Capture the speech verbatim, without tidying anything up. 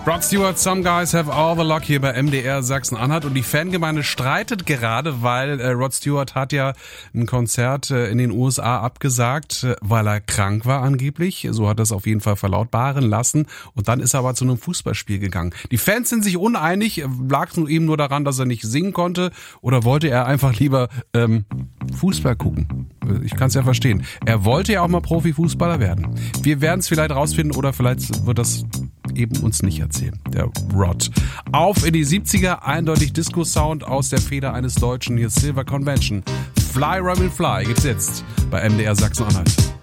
Rod Stewart, Some Guys Have All the Luck hier bei M D R Sachsen-Anhalt. Und die Fangemeinde streitet gerade, weil äh, Rod Stewart hat ja ein Konzert äh, in den U S A abgesagt, äh, weil er krank war angeblich. So hat er es auf jeden Fall verlautbaren lassen. Und dann ist er aber zu einem Fußballspiel gegangen. Die Fans sind sich uneinig. Lag es eben nur daran, dass er nicht singen konnte? Oder wollte er einfach lieber ähm, Fußball gucken? Ich kann es ja verstehen. Er wollte ja auch mal Profifußballer werden. Wir werden es vielleicht rausfinden oder vielleicht wird das eben uns nicht erzählen. Der Rod. Auf in die siebziger, eindeutig Disco-Sound aus der Feder eines Deutschen. Hier Silver Convention. Fly, Robin, Fly gibt's jetzt bei M D R Sachsen-Anhalt.